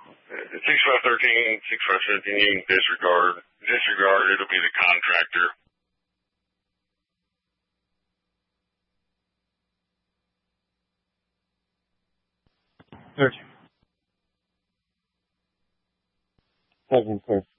6513, 6517, you can disregard. Disregard, it'll be the contractor. Search. Second, sir.